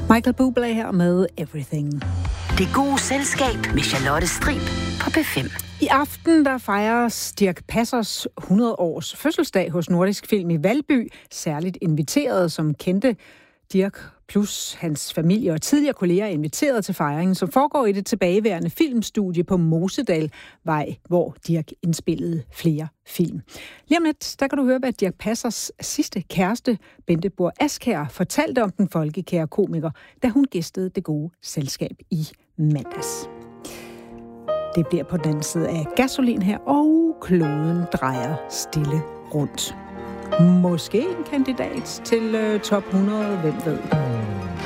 Michael Bublé her med Everything. Det gode selskab med Charlotte Strib på P5. I aften der fejres Dirch Passers 100-års fødselsdag hos Nordisk Film i Valby. Særligt inviteret, som kendte Dirch plus hans familie og tidligere kolleger er inviteret til fejringen, som foregår i det tilbageværende filmstudie på Mosedalvej, hvor Dirch indspillede flere film. Lige om lidt, der kan du høre, hvad Dirch Passers sidste kæreste, Bente Bohr Askjær, fortalte om den folkekære komiker, da hun gæstede Det gode selskab i mandags. Det bliver på den anden side af gasolin her, og kloden drejer stille rundt. Måske en kandidat til top 100, hvem ved.